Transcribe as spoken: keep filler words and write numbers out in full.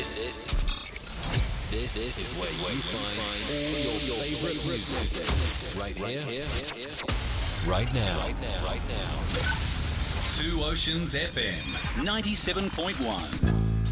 This, this, this is where you find all your favorite music. Right here, right now, right now, right now. Two Oceans F M, ninety-seven point one.